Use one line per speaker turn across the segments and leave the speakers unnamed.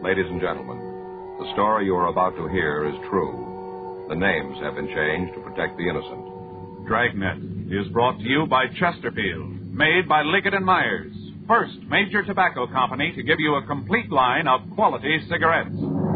Ladies and gentlemen, the story you are about to hear is true. The names have been changed to protect the innocent.
Dragnet is brought to you by Chesterfield, made by Liggett & Myers, first major tobacco company to give you a complete line of quality cigarettes.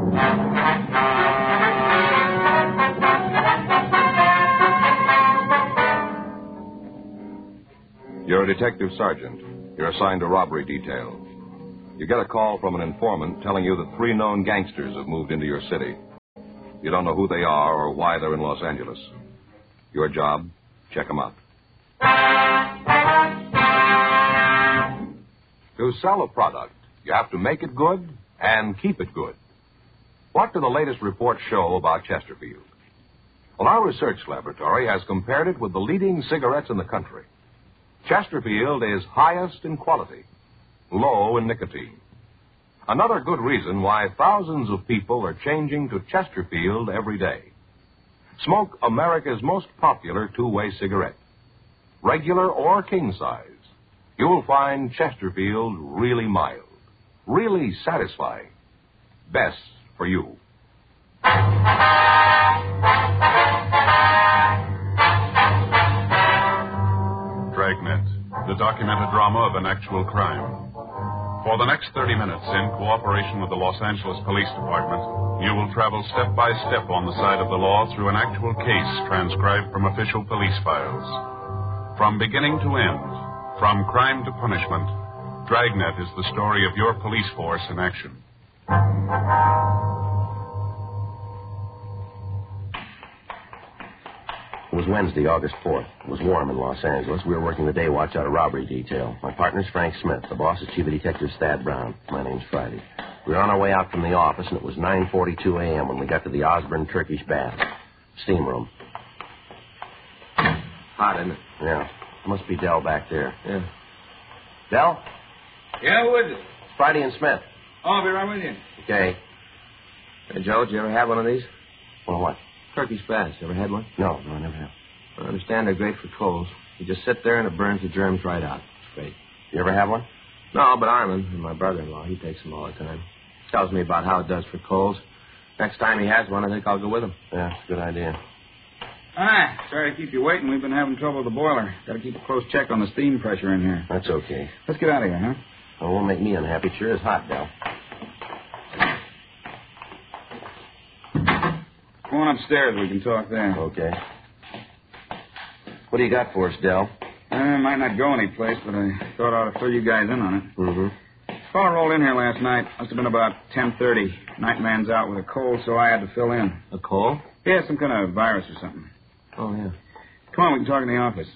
You're a detective sergeant. You're assigned to robbery detail. You get a call from an informant telling you that 3 known gangsters have moved into your city. You don't know who they are or why they're in Los Angeles. Your job, check them out. To sell a product, you have to make it good and keep it good. What do the latest reports show about Chesterfield? Well, our research laboratory has compared it with the leading cigarettes in the country. Chesterfield is highest in quality, low in nicotine. Another good reason why thousands of people are changing to Chesterfield every day. Smoke America's most popular two-way cigarette. Regular or king size, you'll find Chesterfield really mild, really satisfying. Best for you.
Dragnet, the documented drama of an actual crime. For the next 30 minutes, in cooperation with the Los Angeles Police Department, you will travel step by step on the side of the law through an actual case transcribed from official police files. From beginning to end, from crime to punishment, Dragnet is the story of your police force in action.
It was Wednesday, August 4th. It was warm in Los Angeles. We were working the day watch out of robbery detail. My partner's Frank Smith. The boss is Chief of Detective Thad Brown. My name's Friday. We were on our way out from the office, and it was 9:42 a.m. when we got to the Osborne Turkish Bath. Steam room.
Hot, isn't it?
Yeah. Must be Dell back there.
Yeah.
Dell?
Yeah, who is it?
It's Friday and Smith.
Oh, I'll be right with you.
Okay.
Hey, Joe, did you ever have one of these?
Well, what?
Turkish baths. You ever had one?
No, I never have.
I understand they're great for colds. You just sit there and it burns the germs right out. It's great.
You ever have one?
No, but Armin, my brother-in-law, he takes them all the time. Tells me about how it does for colds. Next time he has one, I think I'll go with him.
Yeah, it's a good idea.
Hi. Sorry to keep you waiting. We've been having trouble with the boiler. Got to keep a close check on the steam pressure in here.
That's okay.
Let's get out of here, huh?
Well, it won't make me unhappy. It sure is hot, Dell.
Go on upstairs. We can talk there.
Okay. What do you got for us, Dell?
Might not go anyplace, but I thought I ought to fill you guys in on it.
Mm-hmm.
Fellow rolled in here last night. Must have been about 10:30. Nightman's out with a cold, so I had to fill in.
A cold?
Yeah, some kind of virus or something.
Oh, yeah.
Come on, we can talk in the office.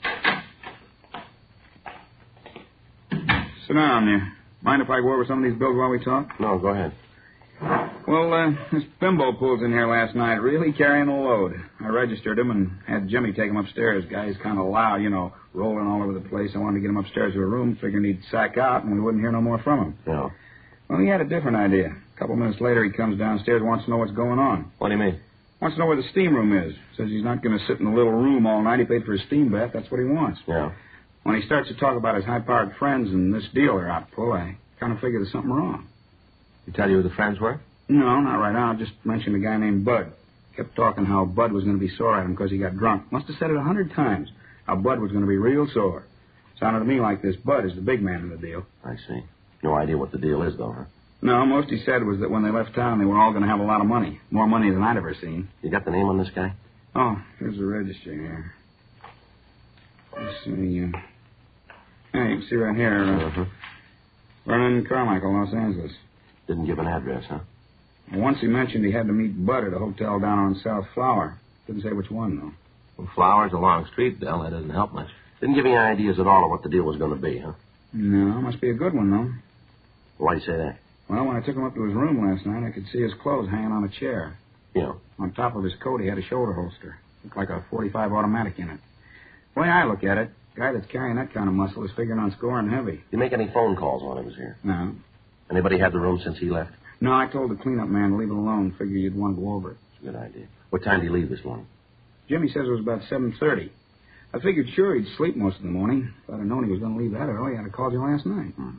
Sit down there. Mind if I go over some of these bills while we talk?
No, go ahead.
Well, this bimbo pulls in here last night, really carrying a load. I registered him and had Jimmy take him upstairs. Guy's kind of loud, rolling all over the place. I wanted to get him upstairs to a room, figuring he'd sack out and we wouldn't hear no more from him.
No.
Well, he had a different idea. A couple minutes later, he comes downstairs, wants to know what's going on.
What do you mean?
Wants to know where the steam room is. Says he's not going to sit in the little room all night. He paid for his steam bath. That's what he wants.
Yeah.
When he starts to talk about his high-powered friends and this deal they're out to pull, I kind of figure there's something wrong.
He tell you who the friends were?
No, not right now. Just mentioned a guy named Bud. Kept talking how Bud was going to be sore at him because he got drunk. Must have said it 100 times, how Bud was going to be real sore. Sounded to me like this Bud is the big man in the deal.
I see. No idea what the deal is, though, huh?
No, most he said was that when they left town, they were all going to have a lot of money. More money than I'd ever seen.
You got the name on this guy?
Oh, here's the register here. Let's see. Yeah, you can see right here. Vernon Carmichael, Los Angeles.
Didn't give an address, huh?
Once he mentioned he had to meet Bud at a hotel down on South Flower. Didn't say which one, though.
Well, Flower's a long street, Dell. That doesn't help much.
Didn't give you any ideas at all of what the deal was going to be, huh?
No, must be a good one, though.
Why do you say that?
Well, when I took him up to his room last night, I could see his clothes hanging on a chair.
Yeah.
On top of his coat, he had a shoulder holster. Looked like a .45 automatic in it. The way I look at it, the guy that's carrying that kind of muscle is figuring on scoring heavy.
Did you make any phone calls while he was here?
No.
Anybody had the room since he left?
No, I told the cleanup man to leave it alone. Figure you'd want to go over it.
It's a good idea. What time did he leave this morning?
Jimmy says it was about 7:30. I figured sure he'd sleep most of the morning. If I'd have known he was going to leave that early, I'd have called you last night.
Mm-hmm.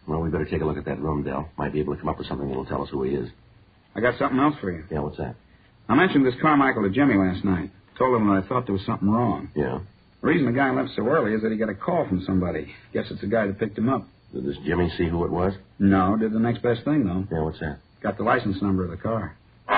Well, we better take a look at that room, Del. Might be able to come up with something that'll tell us who he is.
I got something else for you.
Yeah, what's that?
I mentioned this Carmichael to Jimmy last night. Told him that I thought there was something wrong.
Yeah.
The reason the guy left so early is that he got a call from somebody. Guess it's the guy that picked him up.
Did this Jimmy see who it was?
No, did the next best thing, though.
Yeah, what's that?
Got the license number of the car.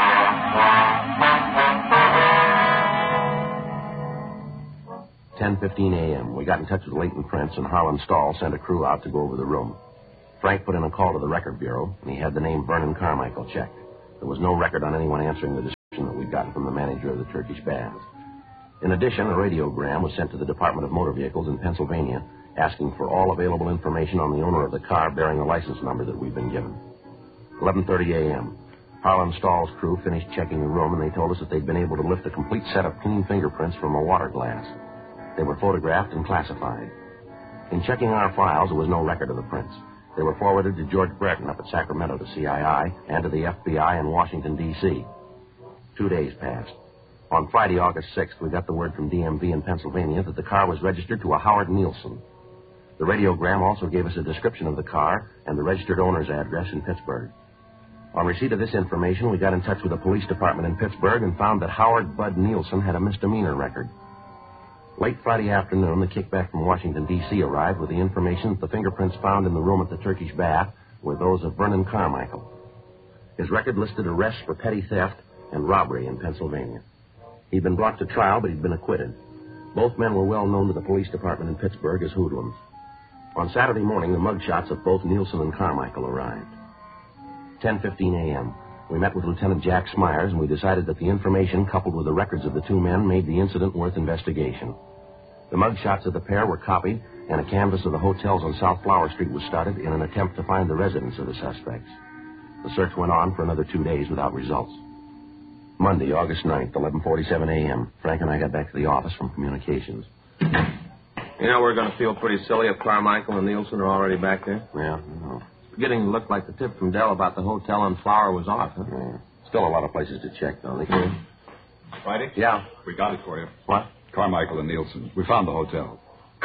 10:15 a.m. We got in touch with Leighton Prince, and Harlan Stahl sent a crew out to go over the room. Frank put in a call to the record bureau, and he had the name Vernon Carmichael checked. There was no record on anyone answering the description that we'd gotten from the manager of the Turkish Baths. In addition, a radiogram was sent to the Department of Motor Vehicles in Pennsylvania, asking for all available information on the owner of the car bearing the license number that we'd been given. 11:30 a.m. Harlan Stahl's crew finished checking the room, and they told us that they'd been able to lift a complete set of clean fingerprints from a water glass. They were photographed and classified. In checking our files, there was no record of the prints. They were forwarded to George Brereton up at Sacramento to CII and to the FBI in Washington, D.C. 2 days passed. On Friday, August 6th, we got the word from DMV in Pennsylvania that the car was registered to a Howard Nielsen. The radiogram also gave us a description of the car and the registered owner's address in Pittsburgh. On receipt of this information, we got in touch with the police department in Pittsburgh and found that Howard Bud Nielsen had a misdemeanor record. Late Friday afternoon, the kickback from Washington, D.C. arrived with the information that the fingerprints found in the room at the Turkish Bath were those of Vernon Carmichael. His record listed arrests for petty theft and robbery in Pennsylvania. He'd been brought to trial, but he'd been acquitted. Both men were well known to the police department in Pittsburgh as hoodlums. On Saturday morning, the mugshots of both Nielsen and Carmichael arrived. 10:15 a.m. We met with Lieutenant Jack Smyers, and we decided that the information, coupled with the records of the two men, made the incident worth investigation. The mugshots of the pair were copied, and a canvass of the hotels on South Flower Street was started in an attempt to find the residence of the suspects. The search went on for another 2 days without results. Monday, August 9th, 11:47 a.m. Frank and I got back to the office from communications.
You know, we're going to feel pretty silly if Carmichael and Nielsen are already back there.
Yeah, I know.
It's beginning to look like the tip from Dell about the hotel on Flower was off, huh?
Yeah. Still a lot of places to check, though.
Friday?
Yeah.
We got it for you.
What?
Carmichael and Nielsen. We found the hotel.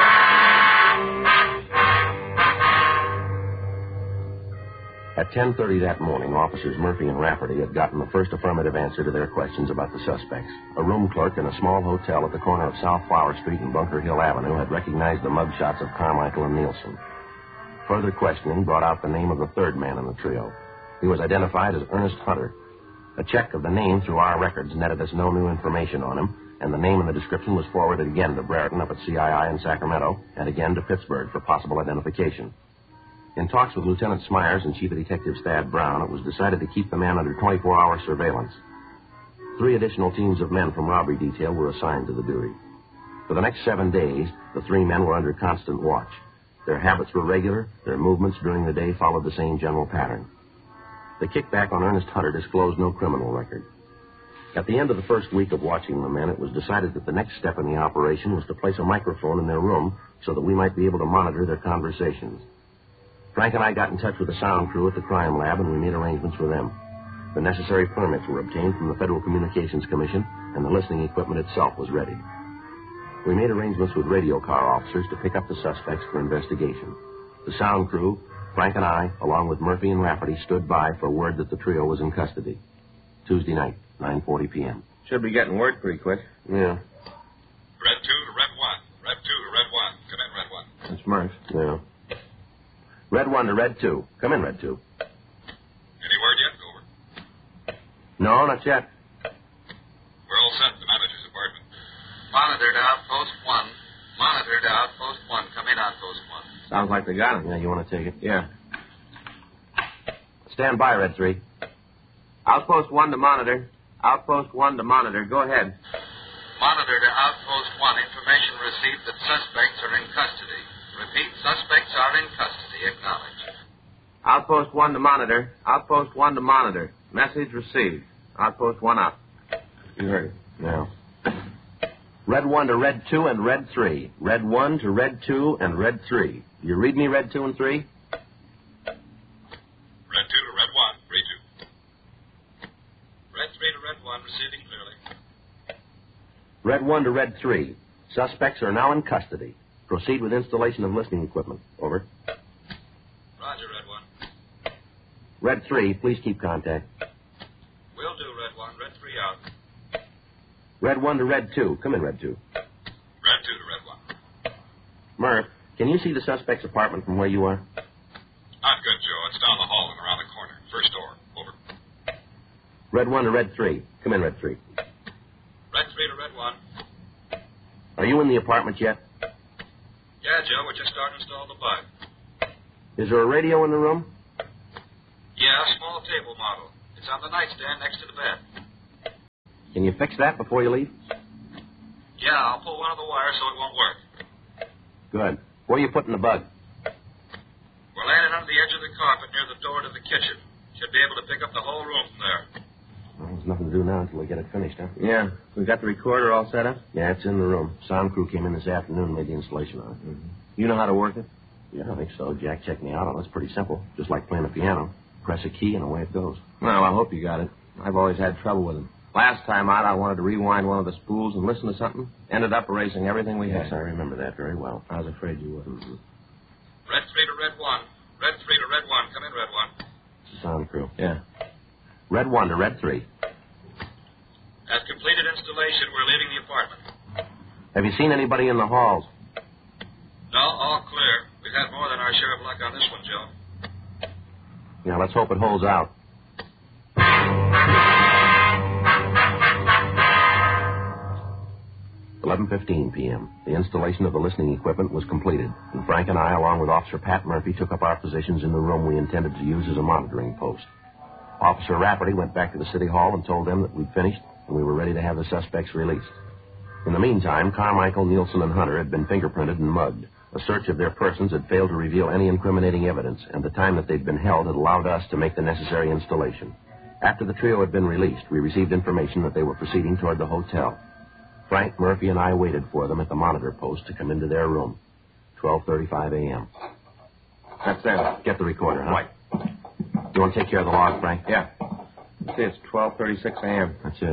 At 10:30 that morning, officers Murphy and Rafferty had gotten the first affirmative answer to their questions about the suspects. A room clerk in a small hotel at the corner of South Flower Street and Bunker Hill Avenue had recognized the mugshots of Carmichael and Nielsen. Further questioning brought out the name of the third man in the trio. He was identified as Ernest Hunter. A check of the name through our records netted us no new information on him, and the name and the description was forwarded again to Brereton up at CII in Sacramento and again to Pittsburgh for possible identification. In talks with Lieutenant Smyers and Chief of Detectives Thad Brown, it was decided to keep the man under 24-hour surveillance. 3 additional teams of men from robbery detail were assigned to the duty. For the next 7 days, the 3 men were under constant watch. Their habits were regular. Their movements during the day followed the same general pattern. The kickback on Ernest Hunter disclosed no criminal record. At the end of the first week of watching the men, it was decided that the next step in the operation was to place a microphone in their room so that we might be able to monitor their conversations. Frank and I got in touch with the sound crew at the crime lab, and we made arrangements with them. The necessary permits were obtained from the Federal Communications Commission, and the listening equipment itself was ready. We made arrangements with radio car officers to pick up the suspects for investigation. The sound crew, Frank and I, along with Murphy and Rafferty, stood by for word that the trio was in custody. Tuesday night, 9:40 p.m.
Should be getting word pretty quick.
Yeah.
Red 2 to Red 1. Red 2 to Red 1. Come in, Red 1.
That's Murph.
Yeah. Red 1 to Red 2. Come in, Red 2.
Any word yet? Over.
No, not yet.
We're all set. The manager's apartment.
Monitored outpost 1. Monitored outpost 1. Come in, outpost 1.
Sounds like they got him.
Yeah, you want to take it?
Yeah.
Stand by, Red 3.
Outpost 1 to monitor. Outpost 1 to monitor. Go ahead.
Monitor to outpost 1. Information received that suspects are in custody. Repeat, suspects are in custody. Acknowledge.
Outpost 1 to monitor. Outpost 1 to monitor. Message received. Outpost 1 out.
You heard it. Yeah. Red 1 to Red 2 and Red 3. Red 1 to Red 2 and Red 3. You read me, Red 2 and 3?
Red 2 to Red 1. Read 2.
Red 3 to Red 1. Receiving clearly.
Red 1 to Red 3. Suspects are now in custody. Proceed with installation of listening equipment. Over.
Roger, Red
Red 3, please keep contact.
Will do, Red 1. Red 3 out.
Red 1 to Red 2. Come in, Red 2.
Red 2 to Red 1.
Murph, can you see the suspect's apartment from where you are?
Not good, Joe. It's down the hall and around the corner. First door. Over.
Red 1 to Red 3. Come in, Red 3.
Red 3 to Red 1.
Are you in the apartment yet?
Yeah, Joe, we're just starting to install the bug.
Is there a radio in the room?
Yeah, small table model. It's on the nightstand next to the bed.
Can you fix that before you leave?
Yeah, I'll pull one of the wires so it won't work.
Good. Where are you putting the bug?
We're laying it under the edge of the carpet near the door to the kitchen. Should be able to pick up the whole room from there.
Well, there's nothing to do now until we get it finished, huh?
Yeah. We got the recorder all set up?
Yeah, it's in the room. Sound crew came in this afternoon and made the installation on it.
Mm-hmm. You know how to work it?
Yeah, I think so. Jack checked me out on it. It's pretty simple. Just like playing a piano. Press a key and away it goes.
Well, I hope you got it. I've always had trouble with them. Last time out, I wanted to rewind one of the spools and listen to something. Ended up erasing everything we
Yes,
had.
I remember that very well.
I was afraid you would.
Mm-hmm.
Red 3 to Red 1. Red 3 to Red 1. Come in, Red 1.
Sound crew.
Yeah.
Red 1 to Red 3.
At completed installation, we're leaving the apartment.
Have you seen anybody in the halls?
No, all clear. We've had more than our share of luck on this one, Joe.
Yeah, let's hope it holds out. 11:15 p.m. The installation of the listening equipment was completed, and Frank and I, along with Officer Pat Murphy, took up our positions in the room we intended to use as a monitoring post. Officer Rafferty went back to the city hall and told them that we'd finished and we were ready to have the suspects released. In the meantime, Carmichael, Nielsen, and Hunter had been fingerprinted and mugged. A search of their persons had failed to reveal any incriminating evidence, and the time that they'd been held had allowed us to make the necessary installation. After the trio had been released, we received information that they were proceeding toward the hotel. Frank, Murphy, and I waited for them at the monitor post to come into their room. 12:35 a.m.
That's them.
Get the recorder, huh?
Right.
You want to take care of the log, Frank?
Yeah. See, it's 12:36 a.m.
That's it.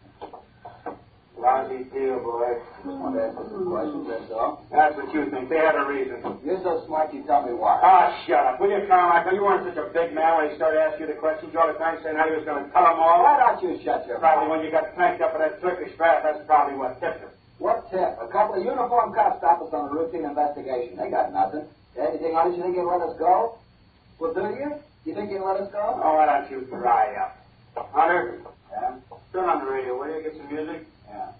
Lousy deal, boy. Just wanted to ask you some questions, that's all. That's what you think. They had a reason. You're so smart, you tell me why.
Ah, shut up. Will you, Carmichael? You weren't such a big man when he started asking you the questions all the time, saying how he was going to tell them all.
Why don't you shut your
Probably
mouth?
when you got cranked up with that Turkish bath, that's probably what tipped him.
What tip? A couple of uniformed cops stopped us on a routine investigation. They got nothing. Anything on it you think you'll let us go? Well, do you? You think you'll let us go?
Oh, why don't you dry up? Hunter,
Yeah?
turn on the radio, will you? Get some music.
Yeah.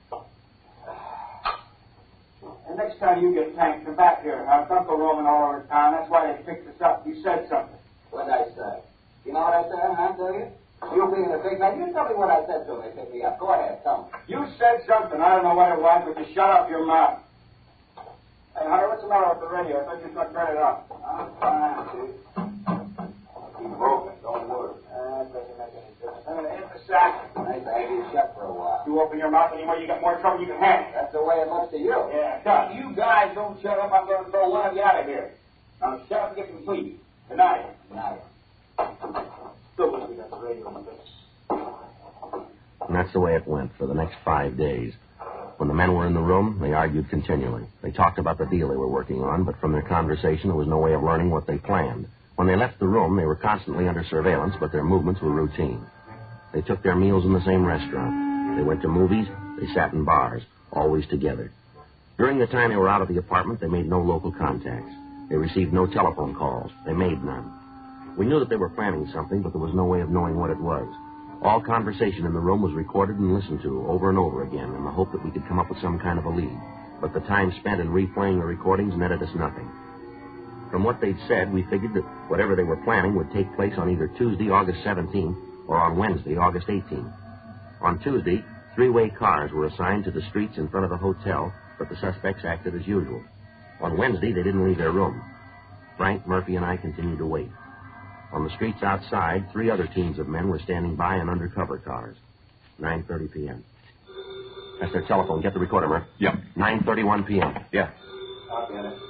And next time you get tanked, come back here. Don't go roaming all over town. That's why they picked us up. You said something.
What'd I say? You know what I said, huh? Do you? You being a big man, you tell me what I said to him. They picked me up. Go ahead, tell me.
You said something. I don't know what it was, but you shut up your mouth. Hey, Hunter, what's the matter with the radio? I thought you was going to turn it off.
I'm fine, dude. Keep moving. Don't move.
That doesn't make any difference. I'm going to hit the sack.
Nice to have you shut for a while.
You open your mouth anymore, you got more trouble you can handle.
That's the way it looks to you.
Yeah, it does. You guys don't shut up, I'm going to throw one of you out of here. Now shut up and get some sleep. Good night.
Nice.
Still wish we got the radio on this.
And that's the way it went for the next 5 days. When the men were in the room, they argued continually. They talked about the deal they were working on, but from their conversation, there was no way of learning what they planned. When they left the room, they were constantly under surveillance, but their movements were routine. They took their meals in the same restaurant. They went to movies. They sat in bars, always together. During the time they were out of the apartment, they made no local contacts. They received no telephone calls. They made none. We knew that they were planning something, but there was no way of knowing what it was. All conversation in the room was recorded and listened to over and over again in the hope that we could come up with some kind of a lead. But the time spent in replaying the recordings netted us nothing. From what they'd said, we figured that whatever they were planning would take place on either Tuesday, August 17th, or on Wednesday, August 18th. On Tuesday, 3-way cars were assigned to the streets in front of the hotel, but the suspects acted as usual. On Wednesday, they didn't leave their room. Frank, Murphy, and I continued to wait. On the streets outside, 3 other teams of men were standing by in undercover cars. 9:30 p.m. That's their telephone. Get the recorder, Murph.
Yep.
9:31 p.m.
Yeah.
I'll get it.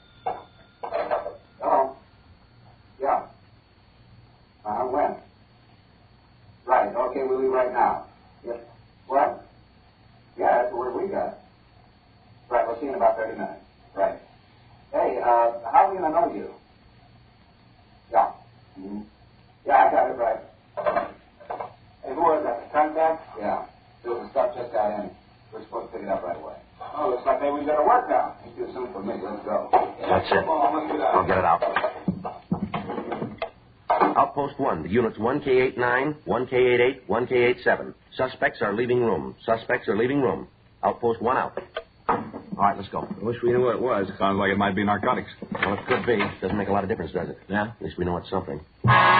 Hello? Yeah. When? Right, okay, we'll leave right now. Yes. What? Yeah, that's the word we got. Right, we'll see you in about 30 minutes. Right. Hey, how are we going to know you? Yeah. Mm-hmm. we got to work now. Ain't too soon for me. Let's go.
That's it. I'll get it out. Outpost 1, the units 1K89, 1K88, 1K87. Suspects are leaving room. Suspects are leaving room. Outpost 1 out. All right, let's go.
I wish we knew what it was. Sounds like it might be narcotics.
Well, it could be. Doesn't make a lot of difference, does it?
Yeah?
At least we know it's something.